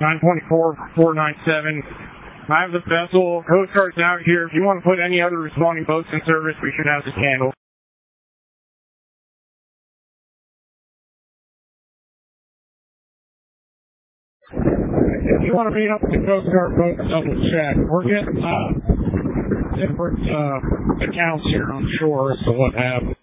924 497. I have the vessel. Coast Guard's out here. If you want to put any other responding boats in service, we should have this handled. If you want to meet up with the Coast Guard boat and double check, we're getting different accounts here on shore as to what happened.